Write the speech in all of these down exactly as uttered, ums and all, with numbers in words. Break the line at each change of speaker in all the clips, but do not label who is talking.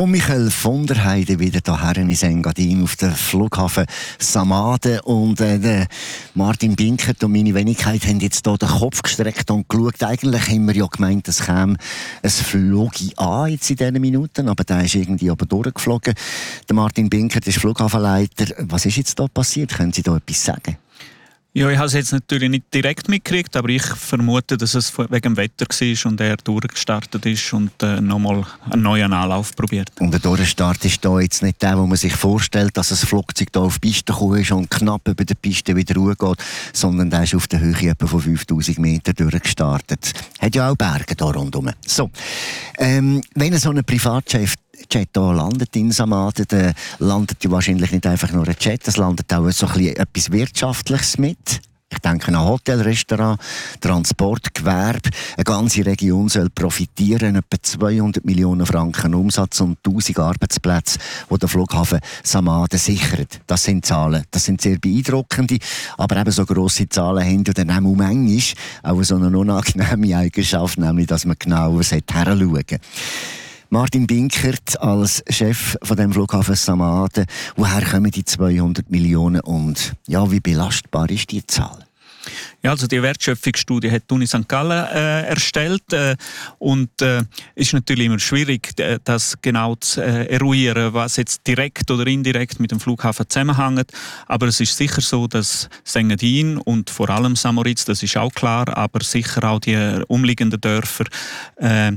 Von Michael von der Heide wieder hierher in Engadin auf den Flughafen Samaden. Und äh, der Martin Binkert und meine Wenigkeit haben jetzt hier den Kopf gestreckt und geschaut. Eigentlich haben wir ja gemeint, es käme ein Flogi an jetzt in diesen Minuten, aber der ist irgendwie aber durchgeflogen. Der Martin Binkert ist Flughafenleiter. Was ist jetzt da passiert? Können Sie da etwas sagen?
Ja, ich habe es jetzt natürlich nicht direkt mitgekriegt, aber ich vermute, dass es wegen dem Wetter war und er durchgestartet ist und äh, nochmal einen neuen Anlauf probiert.
Und der Durchstart ist da jetzt nicht der, wo man sich vorstellt, dass ein Flugzeug da auf die Piste gekommen ist und knapp über der Piste wieder ruhig, sondern der ist auf der Höhe etwa von fünftausend Meter durchgestartet. Hat ja auch Berge da rundherum. So, ähm, wenn so ein Privatjet Jet hier landet in Samaden, dann landet ja wahrscheinlich nicht einfach nur ein Jet, es landet auch so ein bisschen etwas Wirtschaftliches mit. Ich denke an Hotel, Restaurant, Transport, Gewerbe. Eine ganze Region soll profitieren. Etwa zweihundert Millionen Franken Umsatz und tausend Arbeitsplätze, die der Flughafen Samaden sichert. Das sind Zahlen. Das sind sehr beeindruckende, aber eben so grosse Zahlen haben ja dann auch manchmal auch so eine unangenehme Eigenschaft, nämlich, dass man genauer hinschauen sollte. Martin Binkert als Chef von dem Flughafen Samaden. Woher kommen die zweihundert Millionen und ja, wie belastbar ist die Zahl?
Ja, also die Wertschöpfungsstudie hat die Uni Sankt Gallen äh, erstellt äh, und es äh, ist natürlich immer schwierig, das genau zu äh, eruieren, was jetzt direkt oder indirekt mit dem Flughafen zusammenhängt. Aber es ist sicher so, dass Engadin und vor allem Samoritz, das ist auch klar, aber sicher auch die umliegenden Dörfer äh,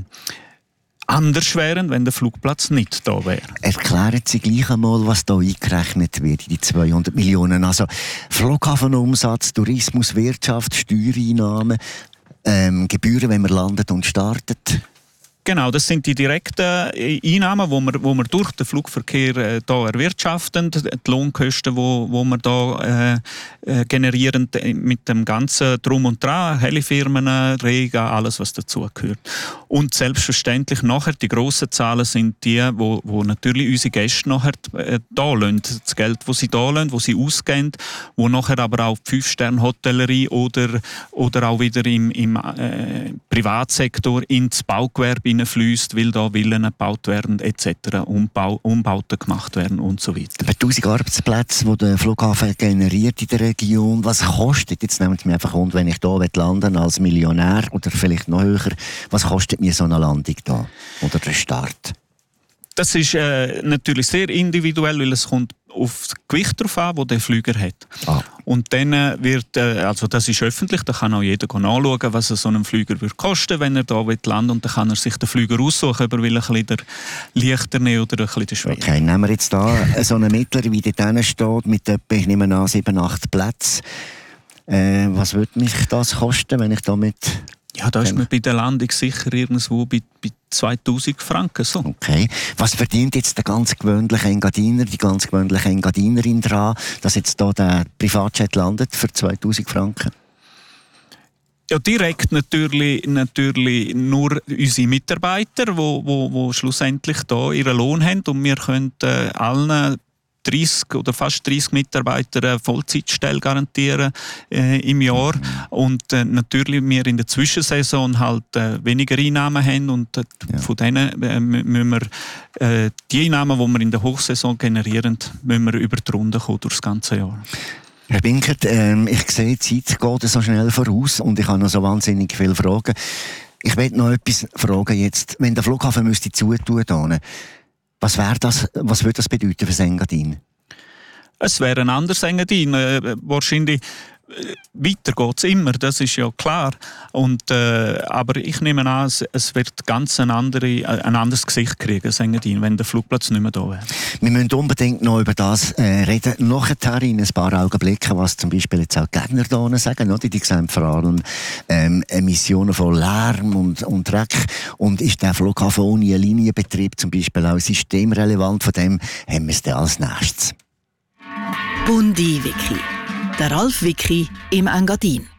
anders wären, wenn der Flugplatz nicht da wäre.
Erklären Sie gleich einmal, was da eingerechnet wird in die zweihundert Millionen. Also Flughafenumsatz, Tourismus, Wirtschaft, Steuereinnahmen, ähm, Gebühren, wenn man landet und startet.
Genau, das sind die direkten Einnahmen, die wir, wo wir durch den Flugverkehr äh, da erwirtschaften, die Lohnkosten, die wo, wo wir da äh, generieren mit dem ganzen Drum und Dran, Helifirmen, Rega, alles was dazugehört. Und selbstverständlich nachher die grossen Zahlen sind die, wo, wo natürlich unsere Gäste nachher äh, da lassen. Das Geld, das sie da lassen, das sie ausgeben, wo nachher aber auch die Fünf-Sterne-Hotellerie oder, oder auch wieder im, im äh, Privatsektor ins Baugewerbe fließt, weil da Villen gebaut werden et cetera, Umbau, Umbauten gemacht werden und so weiter.
Bei tausend Arbeitsplätzen, die der Flughafen generiert in der Region, was kostet, jetzt nehmen Sie mich einfach und wenn ich da landen als Millionär oder vielleicht noch höher, was kostet mir so eine Landung da oder der Start?
Das ist äh, natürlich sehr individuell, weil es kommt auf das Gewicht drauf an, das der Flüger hat. Ah. Und dann wird, äh, also das ist öffentlich, da kann auch jeder nachschauen, was so ein Flüger würde kosten, wenn er da landen will. Und dann kann er sich den Flüger aussuchen, ob er will ein bisschen den leichter nehmen oder ein bisschen den schwerer.
Okay, nehmen wir jetzt da so einen Mittler, wie dort steht, mit etwa, ich nehme an, sieben, acht Plätzen. Äh, was würde mich das kosten, wenn ich da mit...
Ja, da ist man bei der Landung sicher irgendwo bei, bei zweitausend Franken. So.
Okay. Was verdient jetzt der ganz gewöhnliche Engadiner, die ganz gewöhnliche Engadinerin daran, dass jetzt hier der Privatjet landet für zweitausend Franken?
Ja, direkt natürlich, natürlich nur unsere Mitarbeiter, die wo, wo, wo schlussendlich da ihren Lohn haben und wir können äh, allen dreißig oder fast dreißig Mitarbeiter eine Vollzeitstelle garantieren äh, im Jahr. Und äh, natürlich wir in der Zwischensaison halt äh, weniger Einnahmen haben und äh, ja. von denen äh, müssen wir äh, die Einnahmen, die wir in der Hochsaison generieren, müssen wir über die Runde kommen durch das ganze Jahr.
Herr Binkert, ähm, ich sehe, die Zeit geht so schnell voraus und ich habe noch so wahnsinnig viele Fragen. Ich möchte noch etwas fragen jetzt. Wenn der Flughafen müsste zutun, Was wäre das, was würde das bedeuten für Engadin?
Es wäre ein anderes Engadin. Äh, wahrscheinlich äh, weiter geht es immer, das ist ja klar. Und, äh, aber ich nehme an, es, es wird ganz ein, andere, ein anderes Gesicht kriegen, das Engadin, wenn der Flugplatz nicht mehr da wäre.
Wir müssen unbedingt noch über das äh, reden. Nachher in ein paar Augenblicken, was zum Beispiel jetzt auch die Gegner da sagen. Oder? Die sehen vor allem ähm, Emissionen von Lärm und, und Dreck. Und ist der Flughafen ohne einen Linienbetrieb zum Beispiel auch systemrelevant? Von dem haben wir es dann als nächstes.
Bundi Wiki. Der Ralf Wiki im Engadin.